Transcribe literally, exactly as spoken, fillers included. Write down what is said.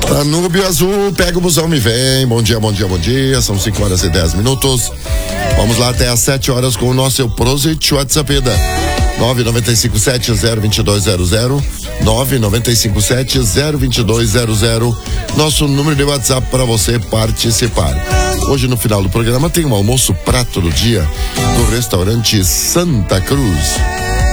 Danúbio Azul, pega o busão, me vem. Bom dia, bom dia, bom dia. São cinco horas e dez minutos. Vamos lá até às sete horas com o nosso Prosit WhatsApp da nove nove cinco sete zero dois dois zero zero, nove nove cinco sete zero dois dois zero zero, nosso número de WhatsApp para você participar. Hoje no final do programa tem um almoço prato do dia do restaurante Santa Cruz.